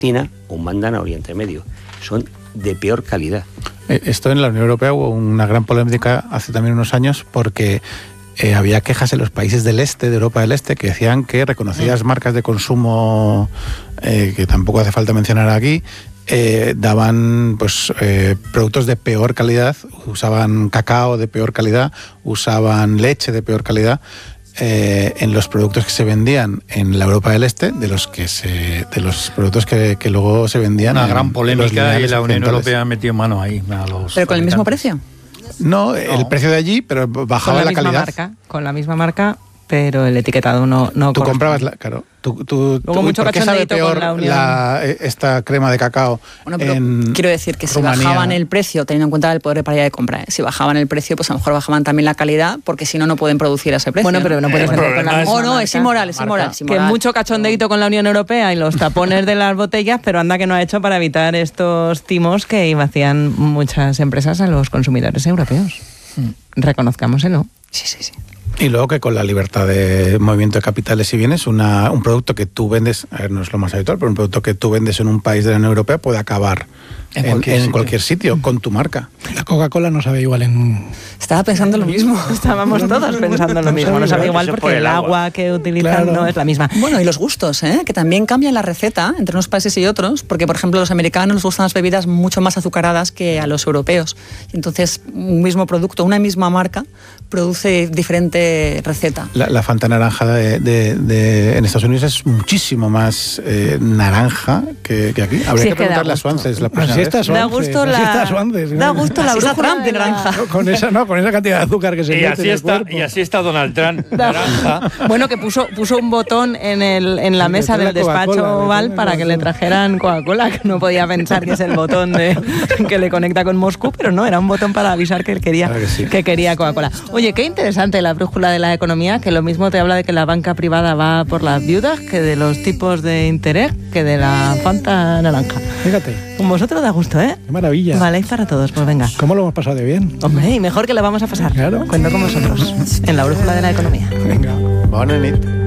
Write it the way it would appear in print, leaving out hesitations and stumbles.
China o mandan a Oriente Medio. Son de peor calidad. Esto en la Unión Europea hubo una gran polémica hace también unos años porque había quejas en los países del este, de Europa del Este, que decían que reconocidas marcas de consumo, que tampoco hace falta mencionar aquí, daban pues productos de peor calidad, usaban cacao de peor calidad, usaban leche de peor calidad en los productos que se vendían en la Europa del Este, de los productos que luego se vendían. Una gran polémica y la Unión occidentales. Europea metió mano ahí. ¿Pero con el mismo precio? No, el precio de allí, pero bajaba la calidad. Con la misma marca, pero el etiquetado no Tú comprabas, claro. Luego mucho ¿por qué sabe cachondeíto peor con la Unión? esta crema de cacao? Bueno, pero en quiero decir que Rumanía? si bajaban el precio, teniendo en cuenta el poder de paridad de compra, si bajaban el precio, pues a lo mejor bajaban también la calidad, porque si no, no pueden producir a ese precio. Bueno, pero no puedes vender con la misma O no, marca. es inmoral. Que mucho cachondeíto con la Unión Europea y los tapones de las botellas, pero anda que no ha hecho para evitar estos timos que hacían muchas empresas a los consumidores europeos. Reconozcámoselo. Sí. Y luego que con la libertad de movimiento de capitales y bienes, un producto que tú vendes, a ver, no es lo más habitual, pero un producto que tú vendes en un país de la Unión Europea puede acabar en cualquier sitio con tu marca. La Coca-Cola no sabe igual en... Estaba pensando lo mismo. Estábamos todos pensando lo mismo. No sabe igual porque el agua que utilizan no es la misma. Bueno, y los gustos, que también cambian la receta entre unos países y otros, porque, por ejemplo, a los americanos les gustan las bebidas mucho más azucaradas que a los europeos. Entonces, un mismo producto, una misma marca, produce diferente receta. La Fanta naranja en Estados Unidos es muchísimo más naranja que aquí. Habría que preguntarle a Swances la próxima vez. Da gusto la brújula de naranja. Con esa cantidad de azúcar que se mete en el cuerpo. Y así está Donald Trump, naranja. Bueno, que puso un botón en la mesa del despacho oval para que le trajeran Coca-Cola, que no podía pensar que es el botón que le conecta con Moscú, pero no, era un botón para avisar que él quería, que quería Coca-Cola. Oye, qué interesante la brújula de la economía, que lo mismo te habla de que la banca privada va por las viudas, que de los tipos de interés, que de la Fanta naranja. Fíjate. Con vosotros da gusto, ¿eh? Qué maravilla. Vale, y para todos, pues venga. ¿Cómo lo hemos pasado de bien? Hombre, y mejor que lo vamos a pasar. Claro. Cuento con vosotros en la brújula de la economía. Venga. Bona nit.